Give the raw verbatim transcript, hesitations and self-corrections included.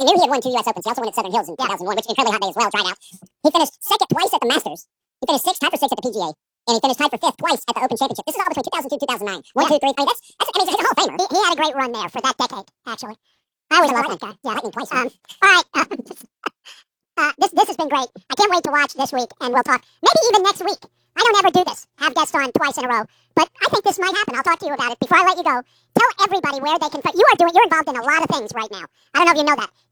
knew he had won two U S Opens. He also won at Southern Hills in two thousand one, which was an incredibly hot day as well, tried out. He finished second twice at the Masters. He finished sixth, tied for sixth at the P G A. And he finished tied for fifth twice at the Open Championship. This is all between two thousand two and two thousand nine. One, yeah. two, three. I mean, that's, that's, I mean, he's a Hall of Famer. He, he had a great run there for that decade, actually. I always love that guy. Yeah, lightning twice. Um, all right. Uh, uh, this, this has been great. I can't wait to watch this week, and we'll talk. Maybe even next week. I don't ever do this, have guests on twice in a row. But I think this might happen. I'll talk to you about it. Before I let you go, tell everybody where they can... You are doing... You're involved in a lot of things right now. I don't know if you know that.